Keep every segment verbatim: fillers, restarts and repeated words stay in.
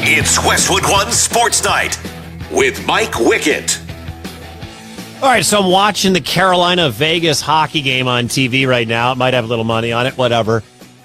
It's Westwood One Sports Night with Mike Wickett. All right, so I'm watching the Carolina-Vegas hockey game on T V right now. It might have a little money on it, whatever.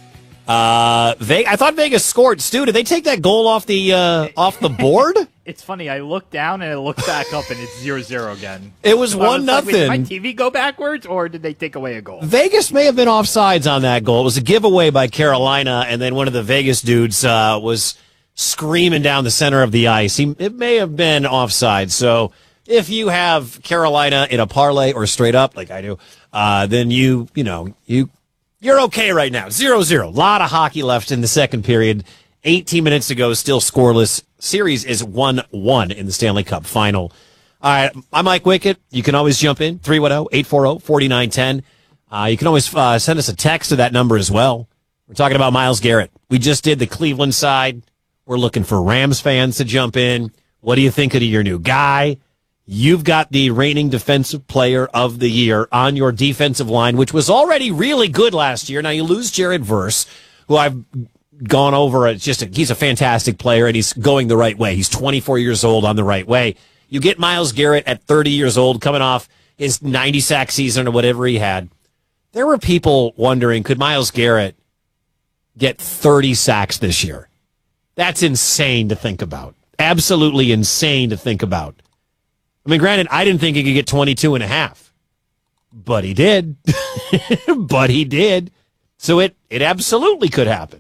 Uh, Ve- I thought Vegas scored. Stu, did they take that goal off the uh, off the board? It's funny. I looked down and I looked back up, and it's zero zero again. It was so one was nothing. Like, did my T V go backwards, or did they take away a goal? Vegas may have been offsides on that goal. It was a giveaway by Carolina, and then one of the Vegas dudes uh, was screaming down the center of the ice. He, it may have been offside. So if you have Carolina in a parlay or straight up, like I do, uh, then you you know you. You're okay right now. zero zero. A lot of hockey left in the second period. eighteen minutes to go, still scoreless. Series is one one in the Stanley Cup final. All right, I'm Mike Wickett. You can always jump in, three one zero, eight four zero, four nine one zero. Uh, you can always uh, send us a text to that number as well. We're talking about Myles Garrett. We just did the Cleveland side. We're looking for Rams fans to jump in. What do you think of your new guy? You've got the reigning defensive player of the year on your defensive line, which was already really good last year. Now you lose Jared Verse, who I've gone over. It's just a, he's a fantastic player, and he's going the right way. He's twenty-four years old on the right way. You get Myles Garrett at thirty years old, coming off his ninety sack season or whatever he had. There were people wondering, could Myles Garrett get thirty sacks this year? That's insane to think about. Absolutely insane to think about. I mean, granted, I didn't think he could get twenty-two and a half, but he did. but he did. So it, it absolutely could happen.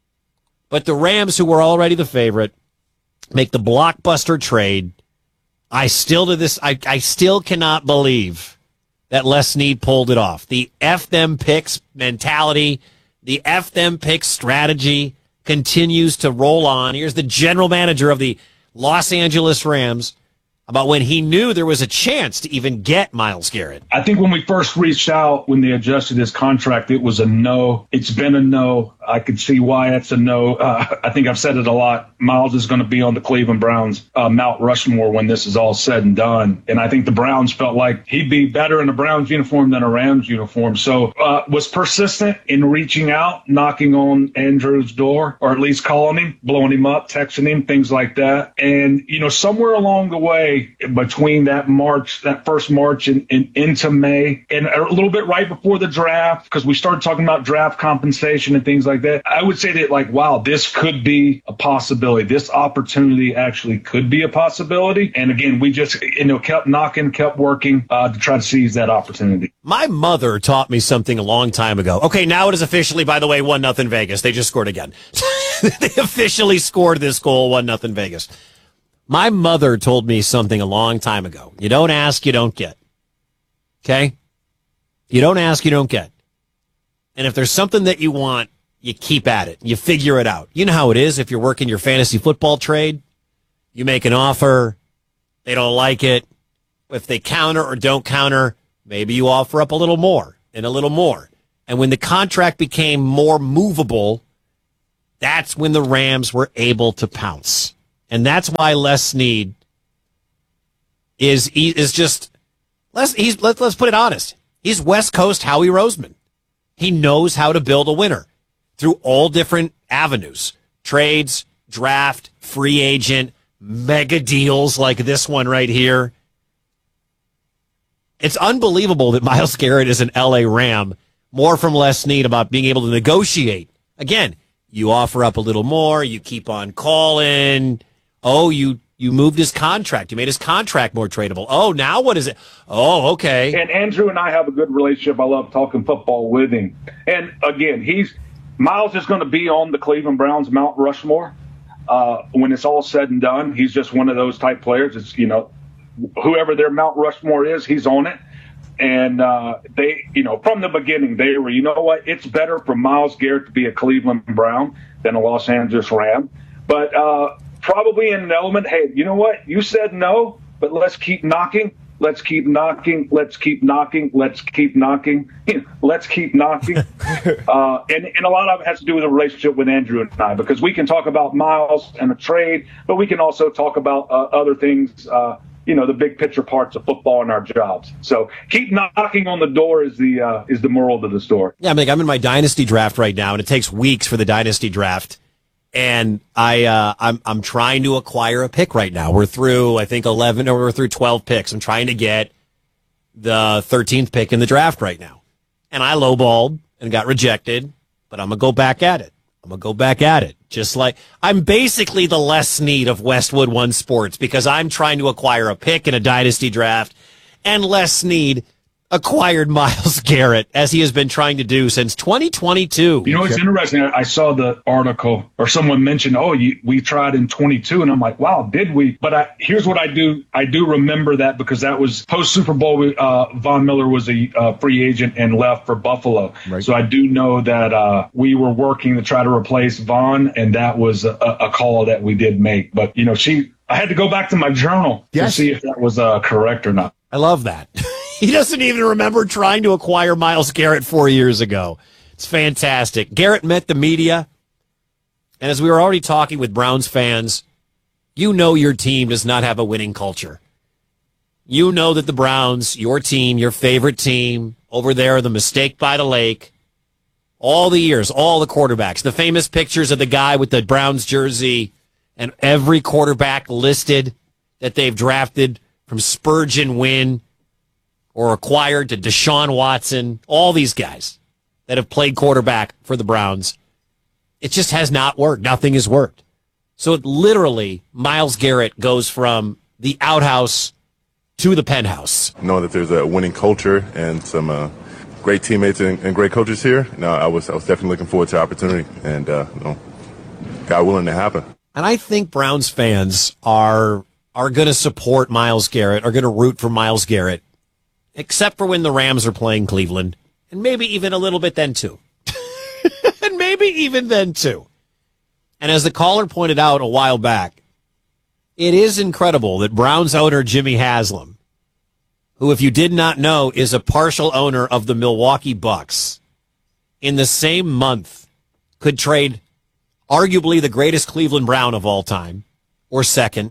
But the Rams, who were already the favorite, make the blockbuster trade. I still to this, I, I still cannot believe that Les Snead pulled it off. The F them picks mentality, the F them picks strategy continues to roll on. Here's the general manager of the Los Angeles Rams about when he knew there was a chance to even get Myles Garrett. I think when we first reached out, when they adjusted his contract, it was a no. It's been a no. I could see why it's a no. Uh, I think I've said it a lot. Myles is going to be on the Cleveland Browns uh, Mount Rushmore when this is all said and done. And I think the Browns felt like he'd be better in a Browns uniform than a Rams uniform. So uh, was persistent in reaching out, knocking on Andrew's door, or at least calling him, blowing him up, texting him, things like that. And, you know, somewhere along the way, between that March, that first March and, and into May, and a little bit right before the draft, because we started talking about draft compensation and things like that, I would say that, like, wow, this could be a possibility. This opportunity actually could be a possibility. And again, we just, you know, kept knocking, kept working uh, to try to seize that opportunity. My mother taught me something a long time ago. Okay, now it is officially, by the way, one nothing Vegas. They just scored again. They officially scored this goal, one nothing Vegas. My mother told me something a long time ago. You don't ask, you don't get. Okay? You don't ask, you don't get. And if there's something that you want, you keep at it. You figure it out. You know how it is if you're working your fantasy football trade. You make an offer. They don't like it. If they counter or don't counter, maybe you offer up a little more and a little more. And when the contract became more movable, that's when the Rams were able to pounce. And that's why Les Snead is is just let's he's let's let's put it honest. He's West Coast Howie Roseman. He knows how to build a winner through all different avenues: trades, draft, free agent, mega deals like this one right here. It's unbelievable that Myles Garrett is an L A Ram. More from Les Snead about being able to negotiate. Again, you offer up a little more, you keep on calling. Oh, you, you moved his contract. You made his contract more tradable. Oh, now what is it? Oh, okay. And Andrew and I have a good relationship. I love talking football with him. And again, he's Myles is going to be on the Cleveland Browns Mount Rushmore uh, when it's all said and done. He's just one of those type players. It's, you know, whoever their Mount Rushmore is, he's on it. And uh, they, you know, from the beginning, they were, you know what, it's better for Myles Garrett to be a Cleveland Brown than a Los Angeles Ram. But uh, probably in an element, hey, you know what, you said no, but let's keep knocking. Let's keep knocking. Let's keep knocking. Let's keep knocking. Let's keep knocking. uh, and, and a lot of it has to do with the relationship with Andrew and I, because we can talk about Myles and a trade, but we can also talk about uh, other things, uh, you know, the big picture parts of football and our jobs. So keep knocking on the door is the uh, is the moral to the story. Yeah, I'm like, I'm in my dynasty draft right now, and it takes weeks for the dynasty draft. And I, uh, I'm, I'm trying to acquire a pick right now. We're through, I think, eleven, or we're through twelve picks. I'm trying to get the thirteenth pick in the draft right now. And I lowballed and got rejected, but I'm going to go back at it. I'm going to go back at it. Just like, I'm basically the Les Snead of Westwood One Sports because I'm trying to acquire a pick in a dynasty draft, and Les Snead acquired Myles Garrett, as he has been trying to do since twenty twenty-two. You know, it's interesting. I saw the article, or someone mentioned, oh, you, we tried in twenty-two. And I'm like, wow, did we? But I, here's what I do. I do remember that because that was post Super Bowl. Uh, Von Miller was a uh, free agent and left for Buffalo. Right. So I do know that uh, we were working to try to replace Von, and that was a, a call that we did make. But, you know, she, I had to go back to my journal yes. to see if that was uh, correct or not. I love that. He doesn't even remember trying to acquire Myles Garrett four years ago. It's fantastic. Garrett met the media, and as we were already talking with Browns fans, you know your team does not have a winning culture. You know that the Browns, your team, your favorite team, over there, the mistake by the lake, all the years, all the quarterbacks, the famous pictures of the guy with the Browns jersey, and every quarterback listed that they've drafted from Spurgeon Wynn or acquired to Deshaun Watson, all these guys that have played quarterback for the Browns. It just has not worked. Nothing has worked. So it literally, Myles Garrett goes from the outhouse to the penthouse. Knowing that there's a winning culture and some uh, great teammates and, and great coaches here, no, I was I was definitely looking forward to the opportunity, and uh, you know, God willing to happen. And I think Browns fans are are going to support Myles Garrett, are going to root for Myles Garrett, except for when the Rams are playing Cleveland, and maybe even a little bit then too. and maybe even then too. And as the caller pointed out a while back, it is incredible that Browns owner Jimmy Haslam, who, if you did not know, is a partial owner of the Milwaukee Bucks, in the same month could trade arguably the greatest Cleveland Brown of all time, or second.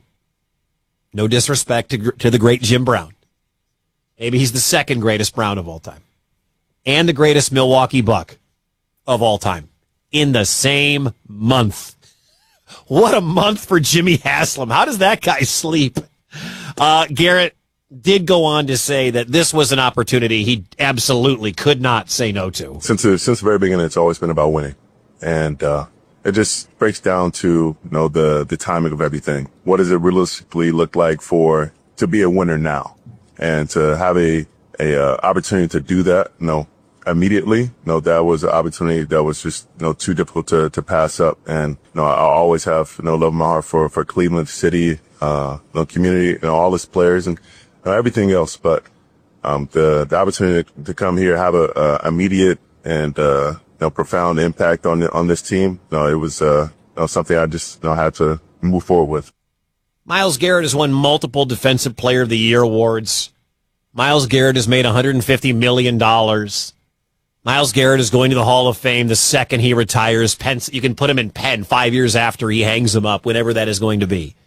No disrespect to, to the great Jim Brown. Maybe he's the second greatest Brown of all time. And the greatest Milwaukee Buck of all time. In the same month. What a month for Jimmy Haslam. How does that guy sleep? Uh, Garrett did go on to say that this was an opportunity he absolutely could not say no to. Since the, since the very beginning, it's always been about winning. And uh, it just breaks down to, you know, the, the timing of everything. What does it realistically look like for to be a winner now? And to have a, a uh, opportunity to do that, you know, immediately, no, that was an opportunity that was just, you know, too difficult to, to pass up. And, you know, I always have, you know, love in my heart for, for Cleveland City, uh, you know, community, you know, all its players and you know, everything else. But, um, the, the opportunity to, to come here, have a, a immediate and, uh, you know, profound impact on the, on this team. You know, it was, uh, you know, something I just, you know, had to move forward with. Myles Garrett has won multiple Defensive Player of the Year awards. Myles Garrett has made one hundred fifty million dollars. Myles Garrett is going to the Hall of Fame the second he retires. Pence, you can put him in pen five years after he hangs him up, whenever that is going to be.